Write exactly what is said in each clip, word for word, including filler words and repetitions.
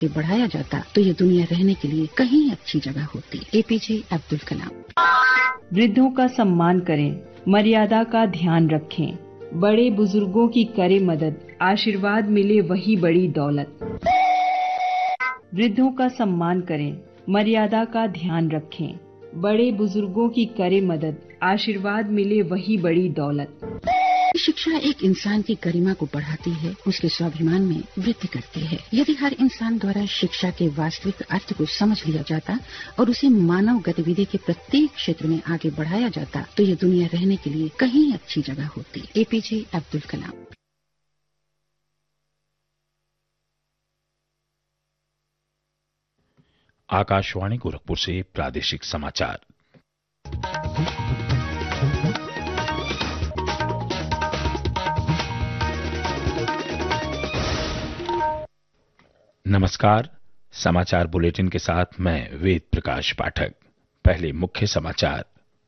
बढ़ाया जाता तो ये दुनिया रहने के लिए कहीं अच्छी जगह होती। एपीजे अब्दुल कलाम। वृद्धों का सम्मान करें, मर्यादा का ध्यान रखें, बड़े बुजुर्गों की करें मदद, आशीर्वाद मिले वही बड़ी दौलत। वृद्धों का सम्मान करें, मर्यादा का ध्यान रखें, बड़े बुजुर्गों की करें मदद, आशीर्वाद मिले वही बड़ी दौलत। शिक्षा एक इंसान की गरिमा को बढ़ाती है, उसके स्वाभिमान में वृद्धि करती है। यदि हर इंसान द्वारा शिक्षा के वास्तविक अर्थ को समझ लिया जाता और उसे मानव गतिविधि के प्रत्येक क्षेत्र में आगे बढ़ाया जाता तो ये दुनिया रहने के लिए कहीं अच्छी जगह होती। एपीजे अब्दुल कलाम। आकाशवाणी गोरखपुर से प्रादेशिक समाचार। नमस्कार, समाचार बुलेटिन के साथ मैं वेद प्रकाश पाठक। पहले मुख्य समाचार।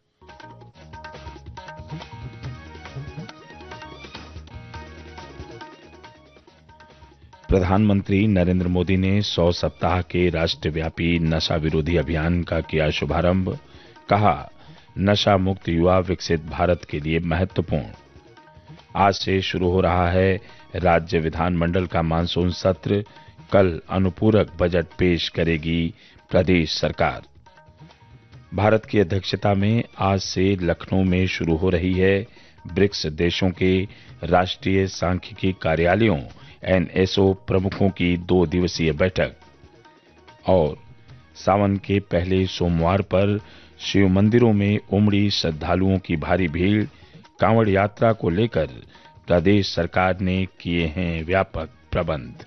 प्रधानमंत्री नरेंद्र मोदी ने सौ सप्ताह के राष्ट्रव्यापी नशा विरोधी अभियान का किया शुभारंभ। कहा, नशा मुक्त युवा विकसित भारत के लिए महत्वपूर्ण। आज से शुरू हो रहा है राज्य विधानमंडल का मानसून सत्र। कल अनुपूरक बजट पेश करेगी प्रदेश सरकार। भारत की अध्यक्षता में आज से लखनऊ में शुरू हो रही है ब्रिक्स देशों के राष्ट्रीय सांख्यिकी कार्यालयों एनएसओ प्रमुखों की दो दिवसीय बैठक। और सावन के पहले सोमवार पर शिव मंदिरों में उमड़ी श्रद्धालुओं की भारी भीड़। कांवड़ यात्रा को लेकर प्रदेश सरकार ने किए हैं व्यापक प्रबंध।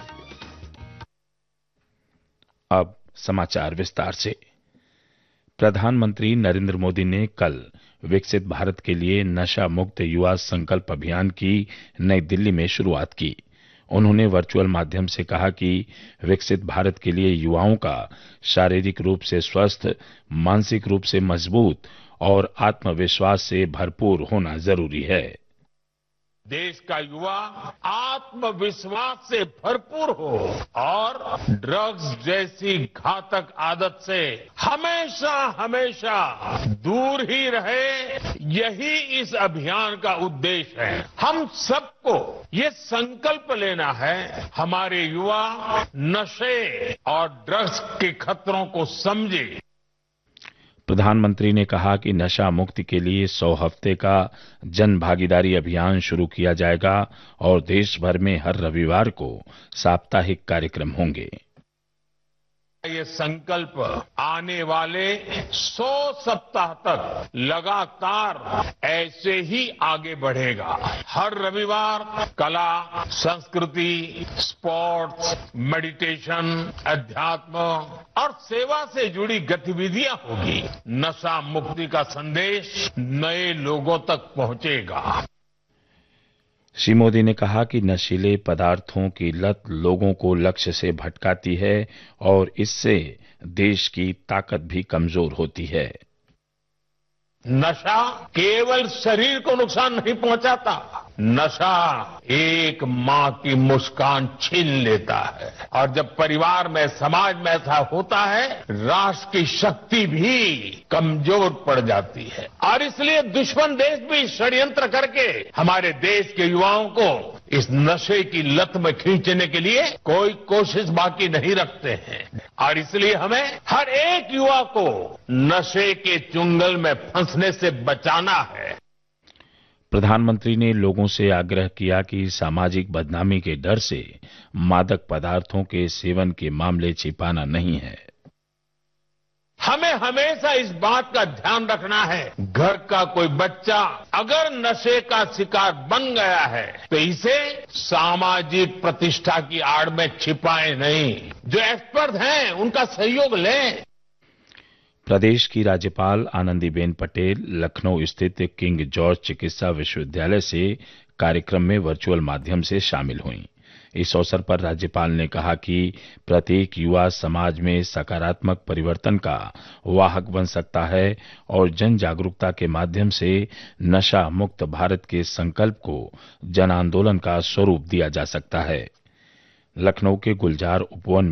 अब समाचार विस्तार से। प्रधानमंत्री नरेंद्र मोदी ने कल विकसित भारत के लिए नशा मुक्त युवा संकल्प अभियान की नई दिल्ली में शुरुआत की। उन्होंने वर्चुअल माध्यम से कहा कि विकसित भारत के लिए युवाओं का शारीरिक रूप से स्वस्थ, मानसिक रूप से मजबूत और आत्मविश्वास से भरपूर होना जरूरी है। देश का युवा आत्मविश्वास से भरपूर हो और ड्रग्स जैसी घातक आदत से हमेशा हमेशा दूर ही रहे, यही इस अभियान का उद्देश्य है। हम सबको ये संकल्प लेना है, हमारे युवा नशे और ड्रग्स के खतरों को समझे। प्रधानमंत्री ने कहा कि नशा मुक्ति के लिए सौ हफ्ते का जन भागीदारी अभियान शुरू किया जाएगा और देश भर में हर रविवार को साप्ताहिक कार्यक्रम होंगे। ये संकल्प आने वाले सौ सप्ताह तक लगातार ऐसे ही आगे बढ़ेगा। हर रविवार कला, संस्कृति, स्पोर्ट्स, मेडिटेशन, अध्यात्म और सेवा से जुड़ी गतिविधियां होगी। नशा मुक्ति का संदेश नए लोगों तक पहुंचेगा। श्री मोदी ने कहा कि नशीले पदार्थों की लत लोगों को लक्ष्य से भटकाती है और इससे देश की ताकत भी कमजोर होती है। नशा केवल शरीर को नुकसान नहीं पहुंचाता, नशा एक मां की मुस्कान छीन लेता है और जब परिवार में, समाज में ऐसा होता है, राष्ट्र की शक्ति भी कमजोर पड़ जाती है। और इसलिए दुश्मन देश भी षड्यंत्र करके हमारे देश के युवाओं को इस नशे की लत में खींचने के लिए कोई कोशिश बाकी नहीं रखते हैं। और इसलिए हमें हर एक युवा को नशे के चुंगल में फंसने से बचाना है। प्रधानमंत्री ने लोगों से आग्रह किया कि सामाजिक बदनामी के डर से मादक पदार्थों के सेवन के मामले छिपाना नहीं है। हमें हमेशा इस बात का ध्यान रखना है, घर का कोई बच्चा अगर नशे का शिकार बन गया है तो इसे सामाजिक प्रतिष्ठा की आड़ में छिपाए नहीं। जो एक्सपर्ट हैं उनका सहयोग लें। प्रदेश की राज्यपाल आनंदीबेन पटेल लखनऊ स्थित किंग जॉर्ज चिकित्सा विश्वविद्यालय से कार्यक्रम में वर्चुअल माध्यम से शामिल हुईं। इस अवसर पर राज्यपाल ने कहा कि प्रत्येक युवा समाज में सकारात्मक परिवर्तन का वाहक बन सकता है और जन जागरूकता के माध्यम से नशा मुक्त भारत के संकल्प को जन आंदोलन का स्वरूप दिया जा सकता है। लखनऊ के गुलजार उपवन